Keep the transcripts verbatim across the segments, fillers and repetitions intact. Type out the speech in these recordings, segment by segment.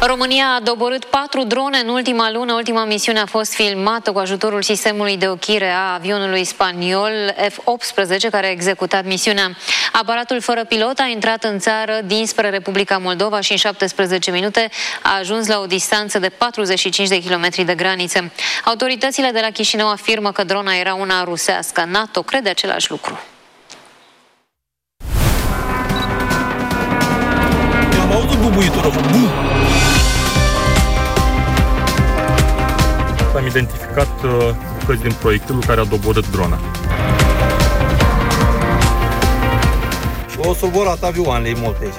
România a doborât patru drone în ultima lună. Ultima misiune a fost filmată cu ajutorul sistemului de ochire a avionului spaniol F optsprezece, care a executat misiunea. Aparatul fără pilot a intrat în țară dinspre Republica Moldova și în șaptesprezece minute a ajuns la o distanță de patruzeci și cinci de kilometri de graniță. Autoritățile de la Chișinău afirmă că drona era una rusească. NATO crede același lucru. Am auzit bubuitură. Bu! Am identificat uh, bucăți din proiectilul care a doborât drona. O survorat avioanele molteze.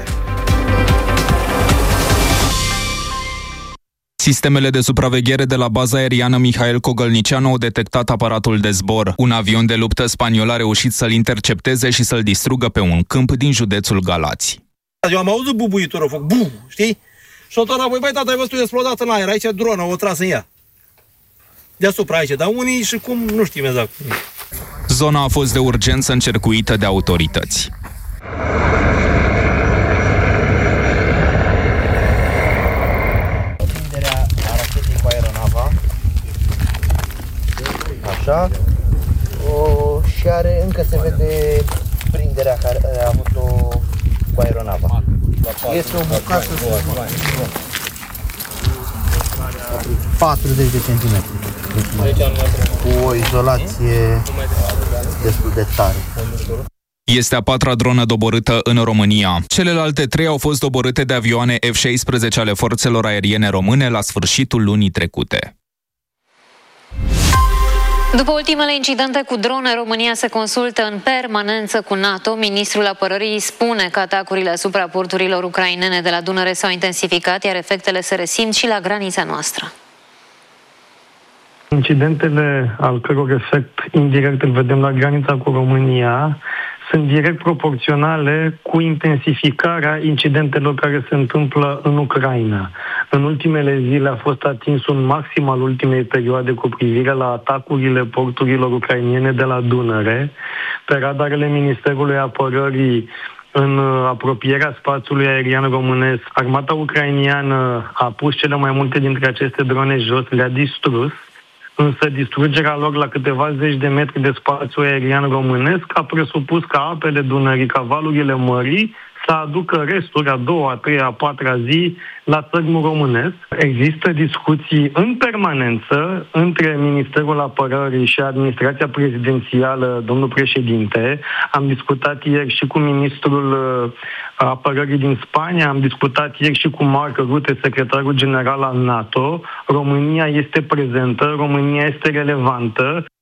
Sistemele de supraveghere de la baza aeriană Mihail Cogălnicianu au detectat aparatul de zbor. Un avion de luptă spaniol a reușit să-l intercepteze și să-l distrugă pe un câmp din județul Galați. Eu am auzit bubuitură, foc, bu, știi? Și-o tot înapoi, băi, tata, ai văzut explodat în aer, aici dronă, o tras în ea. Deasupra aici, dar unii și cum, nu știm exact. Zona a fost de urgență încercuită de autorități. Prinderea a rachetei cu aeronava. Așa. O, și are, încă se vede prinderea care a avut-o cu aeronava. Este o bucată patruzeci de centimetri. Cu o izolație destul de tare. Este a patra dronă doborâtă în România. Celelalte trei au fost doborâte de avioane F șaisprezece ale forțelor aeriene române la sfârșitul lunii trecute. După ultimele incidente cu drone, România se consultă în permanență cu NATO. Ministrul Apărării spune că atacurile asupra porturilor ucrainene de la Dunăre s-au intensificat, iar efectele se resimt și la granița noastră. Incidentele al căror efect indirect îl vedem la granița cu România sunt direct proporționale cu intensificarea incidentelor care se întâmplă în Ucraina. În ultimele zile a fost atins un maxim al ultimei perioade cu privire la atacurile porturilor ucrainene de la Dunăre. Pe radarele Ministerului Apărării, în apropierea spațiului aerian românesc, armata ucrainiană a pus cele mai multe dintre aceste drone jos, le-a distrus, însă distrugerea lor la câteva zeci de metri de spațiu aerian românesc a presupus ca apele Dunării, ca valurile mării, să aducă resturi a doua, a treia, a patra zi la țărmul românesc. Există discuții în permanență între Ministerul Apărării și Administrația Prezidențială, domnul președinte. Am discutat ieri și cu Ministrul Apărării din Spania, am discutat ieri și cu Mark Rutte, secretarul general al NATO. România este prezentă, România este relevantă.